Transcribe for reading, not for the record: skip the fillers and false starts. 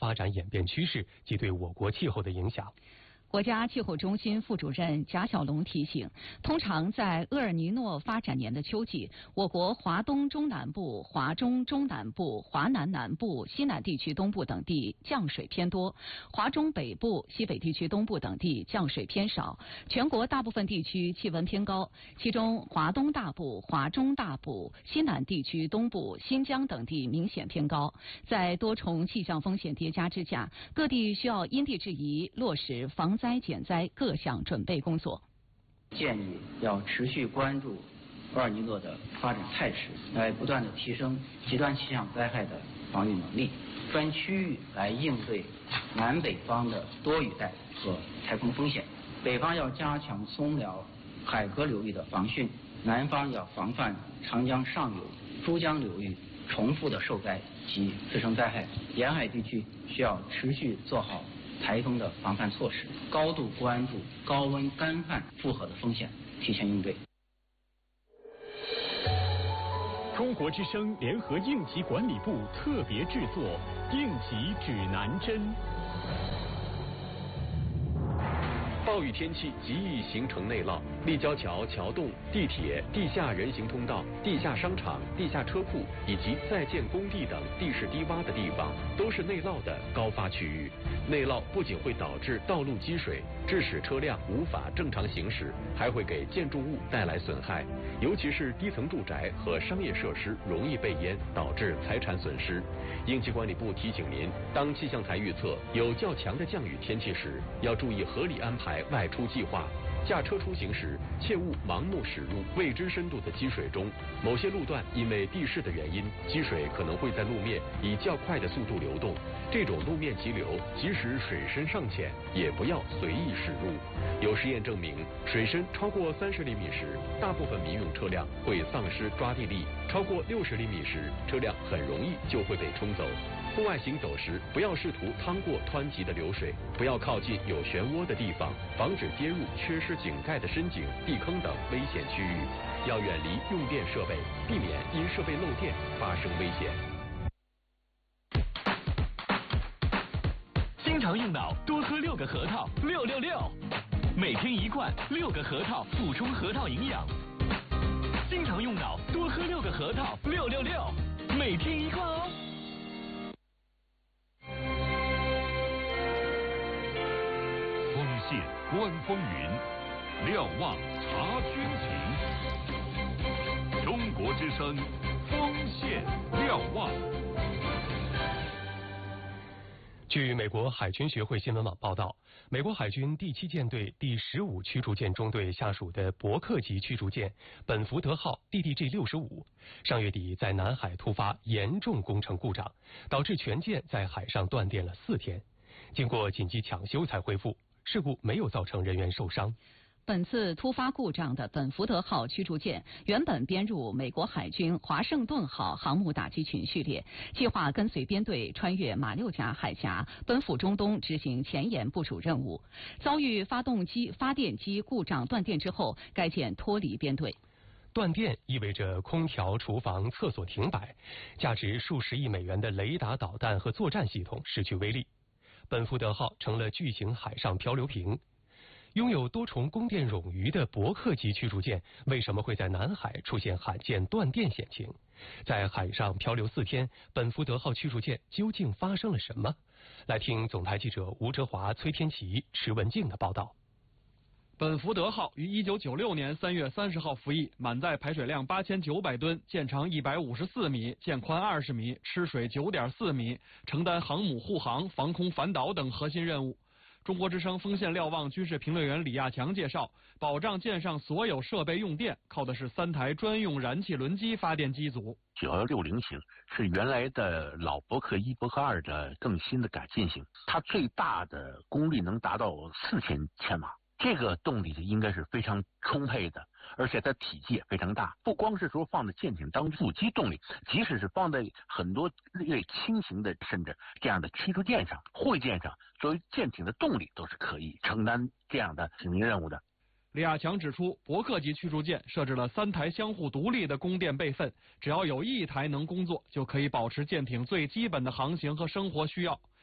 发展演变趋势及对我国气候的影响。 国家气候中心副主任贾小龙提醒，通常在厄尔尼诺发展年的秋季，我国华东中南部、华中中南部、华南南部、西南地区东部等地降水偏多，华中北部、西北地区东部等地降水偏少，全国大部分地区气温偏高，其中华东大部、华中大部、西南地区东部、新疆等地明显偏高。在多重气象风险叠加之下，各地需要因地制宜落实防灾减灾各项准备工作。 建议要持续关注厄尔尼诺的发展态势，来不断的提升极端气象灾害的防御能力，分区域来应对南北方的多雨带和台风风险。北方要加强松辽、海河流域的防汛，南方要防范长江上游、珠江流域重复的受灾及次生灾害。沿海地区需要持续做好台风的防范措施，高度关注高温干旱复合的风险，提前应对。 中国之声联合应急管理部特别制作应急指南针。 暴雨天气极易形成内涝，立交桥、桥洞、地铁、地下人行通道、地下商场、地下车库以及在建工地等地势低洼的地方，都是内涝的高发区域。内涝不仅会导致道路积水，致使车辆无法正常行驶，还会给建筑物带来损害，尤其是低层住宅和商业设施容易被淹，导致财产损失。应急管理部提醒您，当气象台预测有较强的降雨天气时，要注意合理安排外出计划。驾车出行时，切勿盲目驶入未知深度的积水中。某些路段因为地势的原因，积水可能会在路面以较快的速度流动。这种路面急流，即使水深尚浅，也不要随意驶入。有实验证明，水深超过30厘米时，大部分民用车辆会丧失抓地力；超过60厘米时，车辆很容易就会被冲走。户外行走时，不要试图趟过湍急的流水，不要靠近有漩涡的地方，防止跌入缺失井盖的深井、地坑等危险区域。要远离用电设备，避免因设备漏电发生危险。 经常用脑，多喝6个核桃，666，每天1罐，6个核桃补充核桃营养。经常用脑，多喝6个核桃，666，每天1罐哦。 线观风云，瞭望察军情。中国之声，风线瞭望。 据美国海军学会新闻网报道，美国海军第7舰队第15驱逐舰中队下属的伯克级驱逐舰本福德号 DDG-65 上月底在南海突发严重工程故障，导致全舰在海上断电了4天，经过紧急抢修才恢复。事故没有造成人员受伤。 本次突发故障的本福德号驱逐舰原本编入美国海军华盛顿号航母打击群序列，计划跟随编队穿越马六甲海峡，奔赴中东执行前沿部署任务。遭遇发电机故障断电之后，该舰脱离编队。 断电意味着空调、厨房、厕所停摆，价值数十亿美元的雷达导弹和作战系统失去威力。本福德号成了巨型海上漂流瓶。拥有多重供电冗余的伯克级驱逐舰为什么会在南海出现罕见断电险情？在海上漂流4天，本福德号驱逐舰究竟发生了什么？来听总台记者吴哲华、崔天琪、池文静的报道。 本福德号于1996年3月30号服役，满载排水量8900吨，舰长154米，舰宽20米，吃水9.4米，承担航母护航、防空反导等核心任务。中国之声风线瞭望军事评论员李亚强介绍，保障舰上所有设备用电，靠的是3台专用燃气轮机发电机组。 960型是原来的老伯克1、伯克2的更新的改进型，它最大的功率能达到4000千瓦。这个动力应该是非常充沛的，而且它体积也非常大，不光是说放在舰艇当副机动力，即使是放在很多略轻型的甚至这样的驱逐舰上、护卫舰上，作为舰艇的动力都是可以承担这样的使命任务的。 李亚强指出，伯克级驱逐舰设置了3台相互独立的供电备份，只要有1台能工作，就可以保持舰艇最基本的航行和生活需要。